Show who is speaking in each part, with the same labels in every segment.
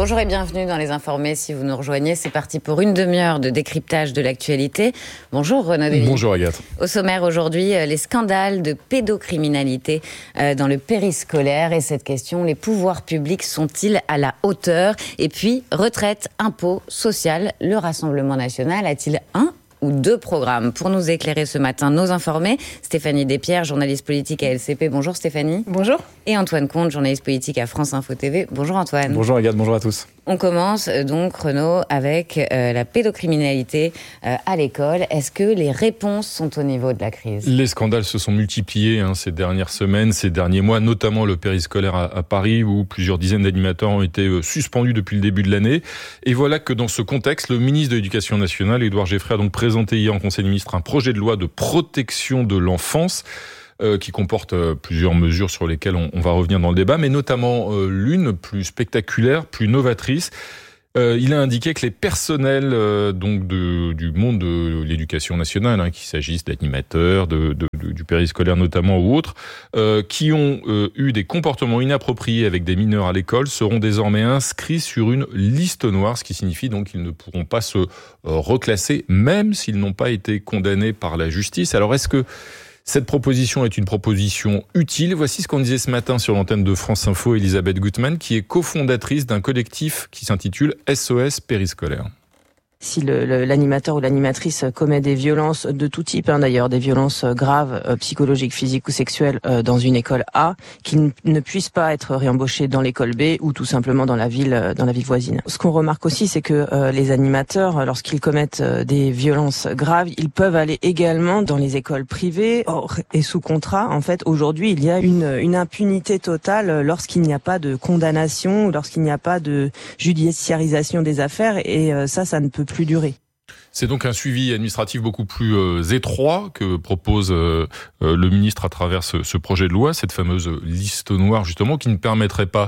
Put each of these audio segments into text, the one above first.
Speaker 1: Bonjour et bienvenue dans Les Informés. Si vous nous rejoignez, c'est parti pour une demi-heure de décryptage de l'actualité. Bonjour Renaud Delis.
Speaker 2: Bonjour Agathe.
Speaker 1: Au sommaire aujourd'hui, les scandales de pédocriminalité dans le périscolaire. Et cette question, les pouvoirs publics sont-ils à la hauteur ? Et puis, retraite, impôts, social, le Rassemblement national a-t-il un ou deux programmes? Pour nous éclairer ce matin, nos informés, Stéphanie Despierres, journaliste politique à LCP. Bonjour Stéphanie.
Speaker 3: Bonjour.
Speaker 1: Et Antoine Comte, journaliste politique à France Info TV. Bonjour Antoine.
Speaker 2: Bonjour Agathe, bonjour à tous.
Speaker 1: On commence donc, Renaud, avec la pédocriminalité à l'école. Est-ce que les réponses sont au niveau de la crise ?
Speaker 2: Les scandales se sont multipliés ces dernières semaines, ces derniers mois, notamment le périscolaire à Paris, où plusieurs dizaines d'animateurs ont été suspendus depuis le début de l'année. Et voilà que dans ce contexte, le ministre de l'Éducation nationale, Édouard Geoffroy, a donc présenté hier en Conseil des ministres un projet de loi de protection de l'enfance, qui comporte plusieurs mesures sur lesquelles on va revenir dans le débat, mais notamment l'une plus spectaculaire, plus novatrice. Il a indiqué que les personnels du monde de l'éducation nationale, qu'il s'agisse d'animateurs, du périscolaire notamment ou autres, qui ont eu des comportements inappropriés avec des mineurs à l'école, seront désormais inscrits sur une liste noire, ce qui signifie donc qu'ils ne pourront pas se reclasser, même s'ils n'ont pas été condamnés par la justice. Alors est-ce que cette proposition est une proposition utile? Voici ce qu'on disait ce matin sur l'antenne de France Info, Elisabeth Gutmann, qui est cofondatrice d'un collectif qui s'intitule SOS Périscolaire.
Speaker 3: Si l'animateur ou l'animatrice commet des violences de tout type, d'ailleurs des violences graves, psychologiques, physiques ou sexuelles dans une école A, qu'il ne puisse pas être réembauché dans l'école B ou tout simplement dans la ville voisine. Ce qu'on remarque aussi, c'est que les animateurs, lorsqu'ils commettent des violences graves, ils peuvent aller également dans les écoles privées et sous contrat. En fait, aujourd'hui, il y a une impunité totale lorsqu'il n'y a pas de condamnation, lorsqu'il n'y a pas de judiciarisation des affaires, et ça ne peut plus durer.
Speaker 2: C'est donc un suivi administratif beaucoup plus étroit que propose le ministre à travers ce projet de loi, cette fameuse liste noire justement, qui ne permettrait pas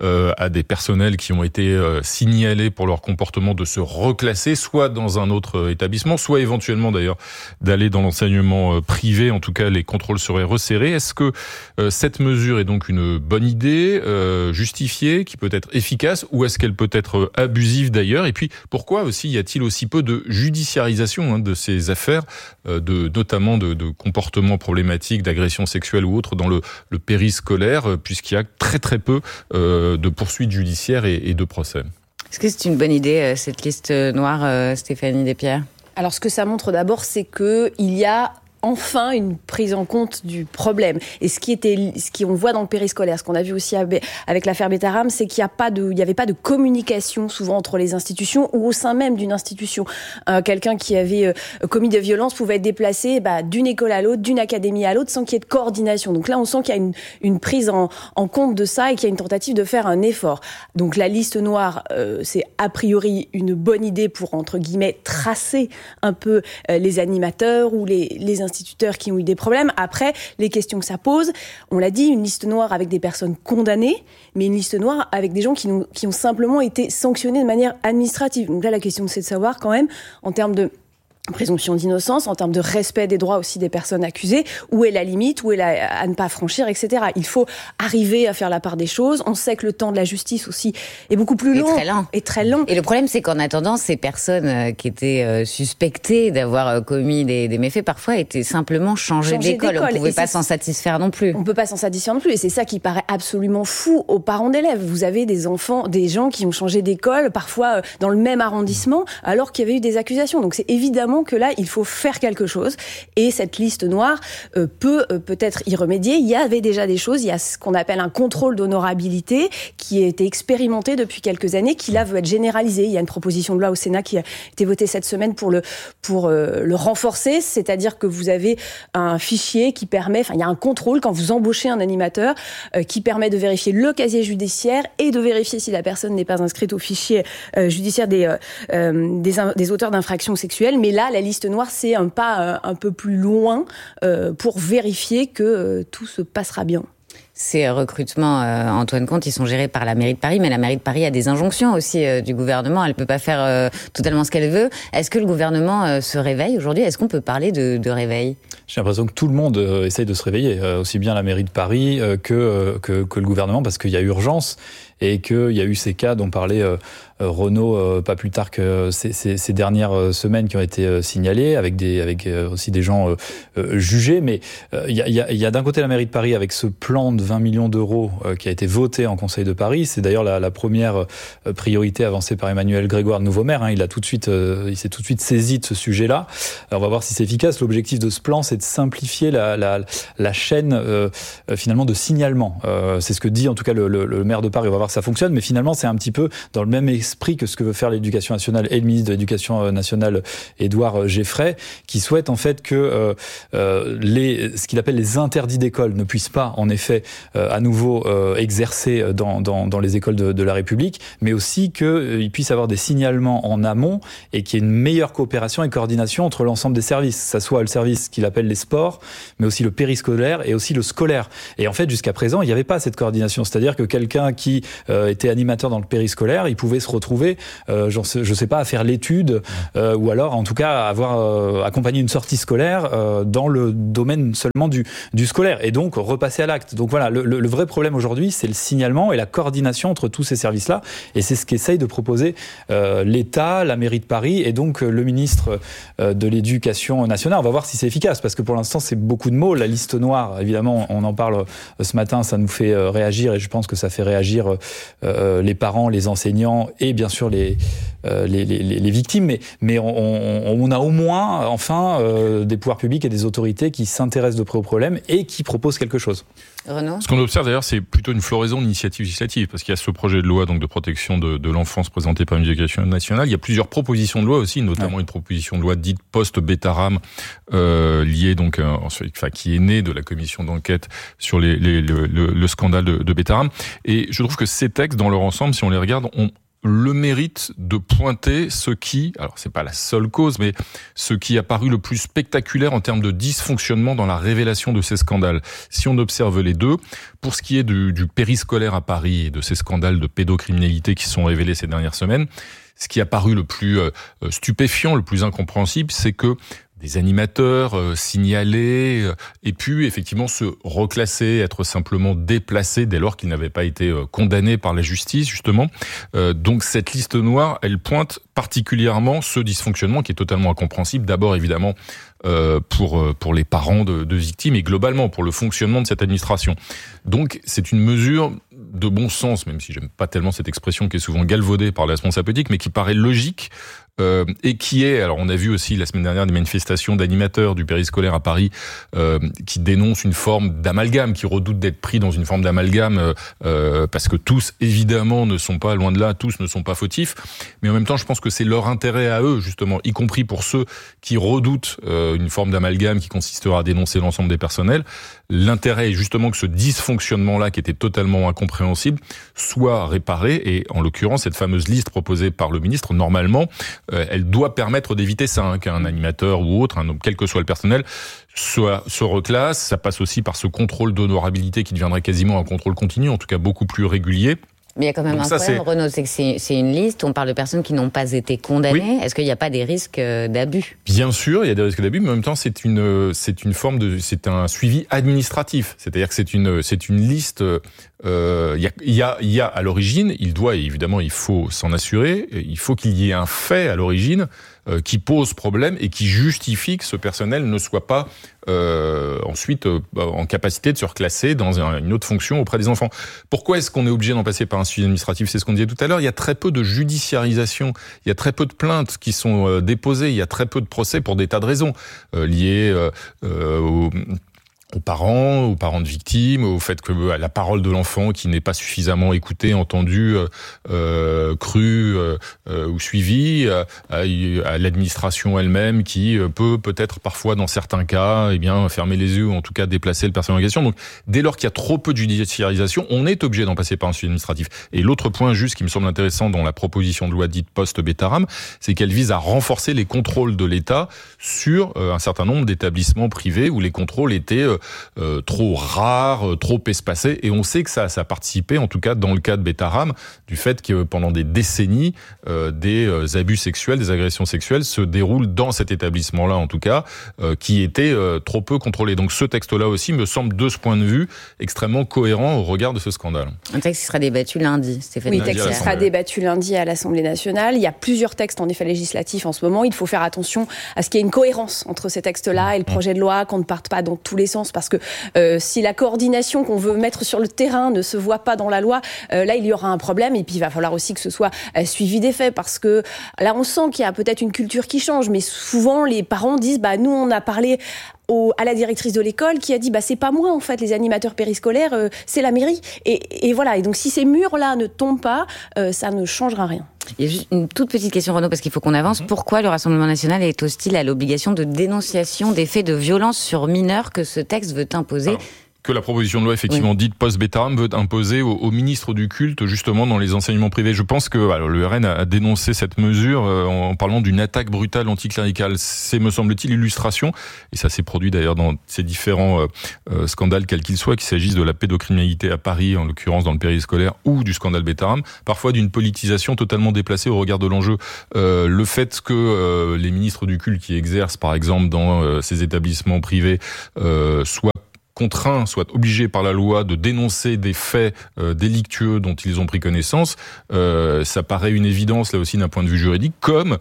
Speaker 2: à des personnels qui ont été signalés pour leur comportement de se reclasser, soit dans un autre établissement, soit éventuellement d'ailleurs d'aller dans l'enseignement privé. En tout cas, les contrôles seraient resserrés. Est-ce que cette mesure est donc une bonne idée, justifiée, qui peut être efficace, ou est-ce qu'elle peut être abusive d'ailleurs? Et puis, pourquoi aussi y a-t-il aussi peu de judiciarisation de ces affaires, notamment de comportements problématiques, d'agressions sexuelles ou autres dans le périscolaire, puisqu'il y a très très peu de poursuites judiciaires et de procès.
Speaker 1: Est-ce que c'est une bonne idée, cette liste noire, Stéphanie Despierres ?
Speaker 4: Alors, ce que ça montre d'abord, c'est qu'il y a enfin une prise en compte du problème. Et ce qu'on voit dans le périscolaire, ce qu'on a vu aussi avec l'affaire Betaram, c'est qu'il n'y avait pas de communication souvent entre les institutions ou au sein même d'une institution. Quelqu'un qui avait commis des violences pouvait être déplacé d'une école à l'autre, d'une académie à l'autre, sans qu'il y ait de coordination. Donc là, on sent qu'il y a une prise en compte de ça et qu'il y a une tentative de faire un effort. Donc la liste noire, c'est a priori une bonne idée pour, entre guillemets, tracer un peu les animateurs ou les instituteurs qui ont eu des problèmes. Après, les questions que ça pose, on l'a dit, une liste noire avec des personnes condamnées, mais une liste noire avec des gens qui ont simplement été sanctionnés de manière administrative. Donc là, la question, c'est de savoir quand même, en termes de présomption d'innocence, en termes de respect des droits aussi des personnes accusées, où est la limite, où est à ne pas franchir, etc. Il faut arriver à faire la part des choses. On sait que le temps de la justice aussi est beaucoup plus long. Et très lent.
Speaker 1: Et le problème, c'est qu'en attendant, ces personnes qui étaient suspectées d'avoir commis des méfaits, parfois étaient simplement changées d'école. On ne pouvait pas s'en satisfaire non plus.
Speaker 4: On ne peut pas s'en satisfaire non plus. Et c'est ça qui paraît absolument fou aux parents d'élèves. Vous avez des enfants, des gens qui ont changé d'école, parfois dans le même arrondissement, alors qu'il y avait eu des accusations. Donc c'est évidemment que là, il faut faire quelque chose. Et cette liste noire peut-être y remédier. Il y avait déjà des choses. Il y a ce qu'on appelle un contrôle d'honorabilité qui a été expérimenté depuis quelques années, qui là veut être généralisé. Il y a une proposition de loi au Sénat qui a été votée cette semaine pour le renforcer. C'est-à-dire que vous avez un fichier qui permet, il y a un contrôle quand vous embauchez un animateur qui permet de vérifier le casier judiciaire et de vérifier si la personne n'est pas inscrite au fichier judiciaire des auteurs d'infractions sexuelles. Mais là, la liste noire, c'est un pas un peu plus loin pour vérifier que tout se passera bien.
Speaker 1: Ces recrutements, Antoine Comte, ils sont gérés par la mairie de Paris, mais la mairie de Paris a des injonctions aussi du gouvernement. Elle peut pas faire totalement ce qu'elle veut. Est-ce que le gouvernement se réveille aujourd'hui ? Est-ce qu'on peut parler de réveil ?
Speaker 5: J'ai l'impression que tout le monde essaye de se réveiller, aussi bien la mairie de Paris que le gouvernement, parce qu'il y a urgence et qu'il y a eu ces cas dont parlait Renaud pas plus tard que ces dernières semaines qui ont été signalées, avec aussi des gens jugés. Mais il y a d'un côté la mairie de Paris avec ce plan de 20 millions d'euros qui a été voté en Conseil de Paris. C'est d'ailleurs la première priorité avancée par Emmanuel Grégoire, nouveau maire. Il s'est tout de suite saisi de ce sujet-là. Alors on va voir si c'est efficace. L'objectif de ce plan, c'est de simplifier la chaîne finalement de signalement. C'est ce que dit en tout cas le maire de Paris. On va voir que ça fonctionne, mais finalement c'est un petit peu dans le même esprit que ce que veut faire l'Éducation nationale et le ministre de l'Éducation nationale, Édouard Geffray, qui souhaite en fait que ce qu'il appelle les interdits d'école ne puissent pas en effet à nouveau exercer dans les écoles de la République, mais aussi qu'il puisse avoir des signalements en amont et qu'il y ait une meilleure coopération et coordination entre l'ensemble des services, que ça soit le service qu'il appelle les sports, mais aussi le périscolaire et aussi le scolaire. Et en fait, jusqu'à présent, il n'y avait pas cette coordination. C'est-à-dire que quelqu'un qui était animateur dans le périscolaire, il pouvait se retrouver, je sais pas, à faire l'étude, ou alors en tout cas à avoir accompagné une sortie scolaire dans le domaine seulement du scolaire, et donc repasser à l'acte. Donc voilà, le vrai problème aujourd'hui, c'est le signalement et la coordination entre tous ces services-là, et c'est ce qu'essaye de proposer l'État, la mairie de Paris, et donc le ministre de l'Éducation nationale. On va voir si c'est efficace, parce que pour l'instant, c'est beaucoup de mots. La liste noire, évidemment, on en parle ce matin, ça nous fait réagir, et je pense que ça fait réagir les parents, les enseignants et bien sûr les victimes. Mais on a au moins, enfin, des pouvoirs publics et des autorités qui s'intéressent de près au problème et qui proposent quelque chose.
Speaker 1: Renaud ?
Speaker 2: Ce qu'on observe d'ailleurs, c'est plutôt une floraison d'initiatives législatives, parce qu'il y a ce projet de loi donc de protection de l'enfance présenté par l'Éducation nationale. Il y a plusieurs propositions de loi aussi, notamment une proposition de loi dite post-Betaram, liée donc, qui est née de la commission d'enquête sur le scandale de Betaram. Et je trouve que ces textes, dans leur ensemble, si on les regarde, ont le mérite de pointer ce qui, alors c'est pas la seule cause, mais ce qui a paru le plus spectaculaire en termes de dysfonctionnement dans la révélation de ces scandales. Si on observe les deux, pour ce qui est du périscolaire à Paris et de ces scandales de pédocriminalité qui sont révélés ces dernières semaines, ce qui a paru le plus stupéfiant, le plus incompréhensible, c'est que des animateurs signalés aient pu effectivement se reclasser, être simplement déplacés dès lors qu'ils n'avaient pas été condamnés par la justice, justement. Donc cette liste noire, elle pointe particulièrement ce dysfonctionnement qui est totalement incompréhensible. D'abord, évidemment, pour les parents de victimes et globalement pour le fonctionnement de cette administration. Donc c'est une mesure de bon sens, même si j'aime pas tellement cette expression qui est souvent galvaudée par la responsable politique, mais qui paraît logique. Et qui est, alors on a vu aussi la semaine dernière des manifestations d'animateurs du périscolaire à Paris qui dénoncent une forme d'amalgame, qui redoutent d'être pris dans une forme d'amalgame parce que tous, évidemment, ne sont pas, loin de là, tous ne sont pas fautifs, mais en même temps je pense que c'est leur intérêt à eux, justement, y compris pour ceux qui redoutent une forme d'amalgame qui consistera à dénoncer l'ensemble des personnels. L'intérêt est justement que ce dysfonctionnement-là, qui était totalement incompréhensible, soit réparé, et en l'occurrence, cette fameuse liste proposée par le ministre, normalement, elle doit permettre d'éviter ça, qu'un animateur ou autre, quel que soit le personnel, se reclasse. Ça passe aussi par ce contrôle d'honorabilité qui deviendrait quasiment un contrôle continu, en tout cas beaucoup plus régulier.
Speaker 1: Mais il y a quand même un problème, Renaud, c'est que c'est une liste, on parle de personnes qui n'ont pas été condamnées. Oui. Est-ce qu'il n'y a pas des risques d'abus ?
Speaker 2: Bien sûr, il y a des risques d'abus, mais en même temps, c'est un suivi administratif. C'est-à-dire que c'est une liste. Il y a à l'origine, il faut s'en assurer. Il faut qu'il y ait un fait à l'origine qui pose problème et qui justifie que ce personnel ne soit pas ensuite en capacité de se reclasser dans une autre fonction auprès des enfants. Pourquoi est-ce qu'on est obligé d'en passer par un suivi administratif ? C'est ce qu'on disait tout à l'heure. Il y a très peu de judiciarisation, il y a très peu de plaintes qui sont déposées, il y a très peu de procès pour des tas de raisons liées aux parents de victimes, au fait que la parole de l'enfant qui n'est pas suffisamment écoutée, entendue, crue ou suivie, à l'administration elle-même qui peut-être parfois dans certains cas, fermer les yeux ou en tout cas déplacer le personnel en question. Donc dès lors qu'il y a trop peu de judiciarisation, on est obligé d'en passer par un suivi administratif. Et l'autre point juste qui me semble intéressant dans la proposition de loi dite post-Betaram, c'est qu'elle vise à renforcer les contrôles de l'État sur un certain nombre d'établissements privés où les contrôles étaient trop rare, trop espacé. Et on sait que ça a participé, en tout cas dans le cas de Betaram, du fait que pendant des décennies, des abus sexuels, des agressions sexuelles se déroulent dans cet établissement-là, en tout cas, qui était trop peu contrôlé. Donc ce texte-là aussi me semble, de ce point de vue, extrêmement cohérent au regard de ce scandale.
Speaker 1: Un texte qui sera débattu lundi, Stéphanie.
Speaker 4: Oui, texte qui sera débattu lundi à l'Assemblée nationale. Il y a plusieurs textes en effet législatifs en ce moment. Il faut faire attention à ce qu'il y ait une cohérence entre ces textes-là et le projet de loi, qu'on ne parte pas dans tous les sens, parce que si la coordination qu'on veut mettre sur le terrain ne se voit pas dans la loi, là il y aura un problème. Et puis il va falloir aussi que ce soit suivi des faits, parce que là on sent qu'il y a peut-être une culture qui change, mais souvent les parents disent nous on a parlé à la directrice de l'école qui a dit c'est pas moi en fait les animateurs périscolaires, c'est la mairie, et voilà. Et donc si ces murs là ne tombent pas, ça ne changera rien.
Speaker 1: Il y a juste une toute petite question, Renaud, parce qu'il faut qu'on avance. Pourquoi le Rassemblement national est hostile à l'obligation de dénonciation des faits de violence sur mineurs que ce texte veut imposer?
Speaker 2: Que la proposition de loi, effectivement, dite post-Betaram, veut imposer au ministre du culte, justement, dans les enseignements privés. Je pense que le RN a dénoncé cette mesure en parlant d'une attaque brutale anticléricale. C'est, me semble-t-il, l'illustration, et ça s'est produit d'ailleurs dans ces différents scandales, quels qu'ils soient, qu'il s'agisse de la pédocriminalité à Paris, en l'occurrence dans le périscolaire, ou du scandale Betaram, parfois d'une politisation totalement déplacée au regard de l'enjeu. Le fait que les ministres du culte qui exercent, par exemple, dans ces établissements privés, soient contraints, soit obligés par la loi de dénoncer des faits délictueux dont ils ont pris connaissance, ça paraît une évidence là aussi d'un point de vue juridique, comme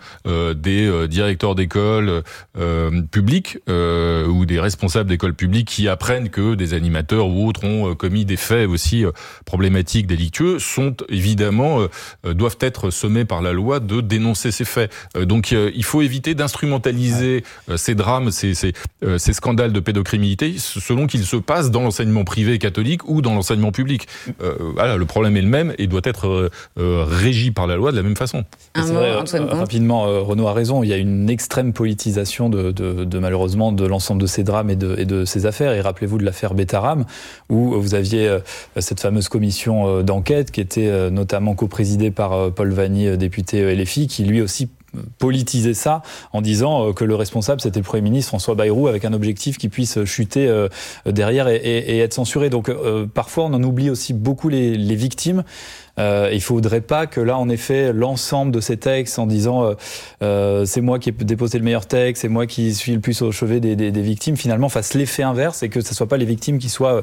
Speaker 2: des directeurs d'écoles publiques ou des responsables d'écoles publiques qui apprennent que des animateurs ou autres ont commis des faits aussi problématiques, délictueux, sont évidemment doivent être sommés par la loi de dénoncer ces faits. Donc il faut éviter d'instrumentaliser ces drames, ces scandales de pédocriminalité selon qu'ils se passe dans l'enseignement privé catholique ou dans l'enseignement public. Le problème est le même et doit être régi par la loi de la même façon.
Speaker 5: C'est vrai, rapidement, Renaud a raison, il y a une extrême politisation de malheureusement de l'ensemble de ces drames et de ces affaires. Et rappelez-vous de l'affaire Betaram, où vous aviez cette fameuse commission d'enquête qui était notamment coprésidée par Paul Vanny, député LFI, qui lui aussi politiser ça en disant que le responsable c'était le Premier ministre François Bayrou, avec un objectif qui puisse chuter derrière et être censuré. Donc parfois on en oublie aussi beaucoup les victimes. Il faudrait pas que là en effet l'ensemble de ces textes en disant c'est moi qui ai déposé le meilleur texte, c'est moi qui suis le plus au chevet des victimes, finalement fasse l'effet inverse et que ce soit pas les victimes qui soient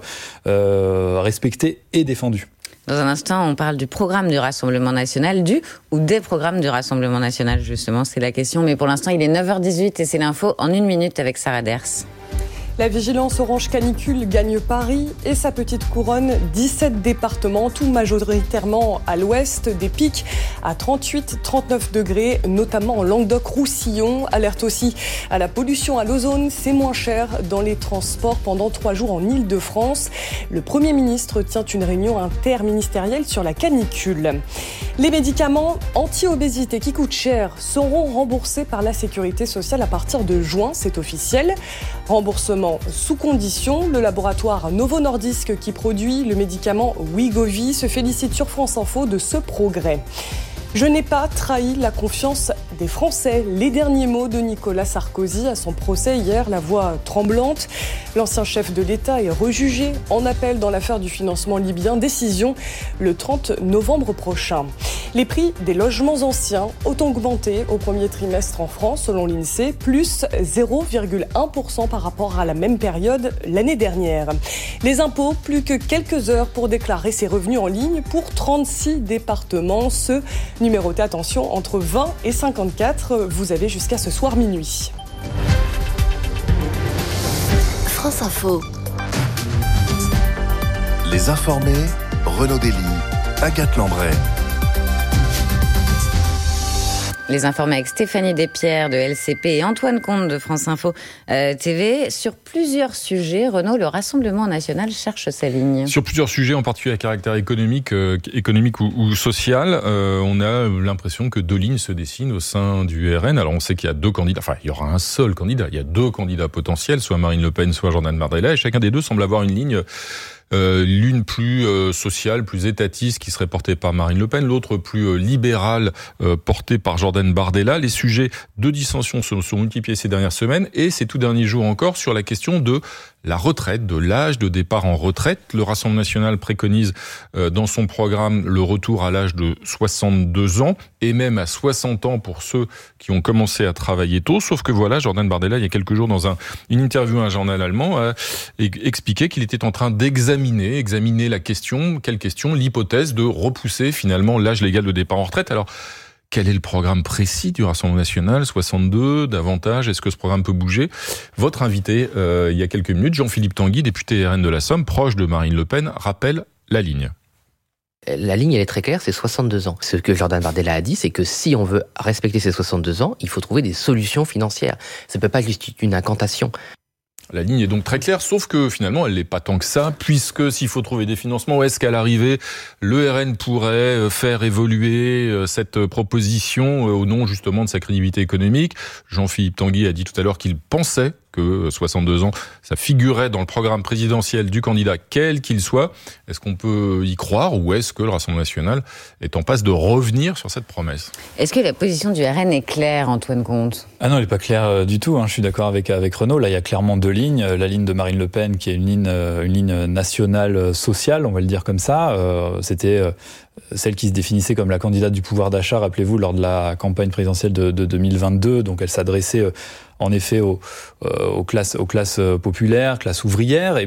Speaker 5: respectées et défendues.
Speaker 1: Dans un instant, on parle du programme du Rassemblement national, ou des programmes du Rassemblement national, justement, c'est la question. Mais pour l'instant, il est 9h18 et c'est l'info en 1 minute avec Sarah Ders.
Speaker 6: La vigilance orange canicule gagne Paris et sa petite couronne, 17 départements, tout majoritairement à l'ouest, des pics à 38-39 degrés, notamment en Languedoc-Roussillon. Alerte aussi à la pollution à l'ozone, c'est moins cher dans les transports pendant 3 jours en Île-de-France. Le Premier ministre tient une réunion interministérielle sur la canicule. Les médicaments anti-obésité qui coûtent cher seront remboursés par la Sécurité sociale à partir de juin, c'est officiel. Remboursement sous condition. Le laboratoire Novo Nordisk qui produit le médicament Wegovy se félicite sur France Info de ce progrès. Je n'ai pas trahi la confiance des Français. Les derniers mots de Nicolas Sarkozy à son procès hier, la voix tremblante. L'ancien chef de l'État est rejugé en appel dans l'affaire du financement libyen. Décision le 30 novembre prochain. Les prix des logements anciens ont augmenté au premier trimestre en France, selon l'INSEE, plus 0,1% par rapport à la même période l'année dernière. Les impôts, plus que quelques heures pour déclarer ses revenus en ligne pour 36 départements. Ceux numérotés, attention, entre 20 et 54. Vous avez jusqu'à ce soir minuit.
Speaker 7: France Info.
Speaker 8: Les informés, Renaud Dely, Agathe Lambray.
Speaker 1: Les informés avec Stéphanie Despierres de LCP et Antoine Comte de France Info TV. Sur plusieurs sujets, Renaud, le Rassemblement national cherche sa ligne.
Speaker 2: Sur plusieurs sujets, en particulier à caractère économique ou social, on a l'impression que 2 lignes se dessinent au sein du RN. Alors on sait qu'il y a 2 candidats, enfin il y aura un seul candidat, il y a 2 candidats potentiels, soit Marine Le Pen, soit Jordan Bardella, et chacun des deux semble avoir une ligne l'une plus sociale, plus étatiste, qui serait portée par Marine Le Pen, l'autre plus libérale, portée par Jordan Bardella. Les sujets de dissension se sont multipliés ces dernières semaines, et ces tout derniers jours encore sur la question de la retraite, de l'âge de départ en retraite. Le Rassemblement national préconise dans son programme le retour à l'âge de 62 ans et même à 60 ans pour ceux qui ont commencé à travailler tôt. Sauf que voilà, Jordan Bardella, il y a quelques jours, dans une interview à un journal allemand, a expliqué qu'il était en train d'examiner la question, quelle question, l'hypothèse de repousser finalement l'âge légal de départ en retraite. Alors, quel est le programme précis du Rassemblement national ? 62, davantage ? Est-ce que ce programme peut bouger ? Votre invité, il y a quelques minutes, Jean-Philippe Tanguy, député RN de la Somme, proche de Marine Le Pen, rappelle la ligne.
Speaker 9: La ligne, elle est très claire, c'est 62 ans. Ce que Jordan Bardella a dit, c'est que si on veut respecter ces 62 ans, il faut trouver des solutions financières. Ça ne peut pas juste être une incantation.
Speaker 2: La ligne est donc très claire, sauf que finalement, elle n'est pas tant que ça, puisque s'il faut trouver des financements, où est-ce qu'à l'arrivée, le RN pourrait faire évoluer cette proposition au nom justement de sa crédibilité économique ? Jean-Philippe Tanguy a dit tout à l'heure qu'il pensait que 62 ans, ça figurait dans le programme présidentiel du candidat, quel qu'il soit. Est-ce qu'on peut y croire, ou est-ce que le Rassemblement national est en passe de revenir sur cette promesse ?
Speaker 1: Est-ce que la position du RN est claire, Antoine Comte ?
Speaker 5: Ah non, elle n'est pas claire du tout. Je suis d'accord avec Renaud. Là, il y a clairement deux lignes. La ligne de Marine Le Pen, qui est une ligne nationale sociale, on va le dire comme ça. C'était celle qui se définissait comme la candidate du pouvoir d'achat, rappelez-vous, lors de la campagne présidentielle de 2022. Donc, elle s'adressait en effet aux classes populaires, classes ouvrières.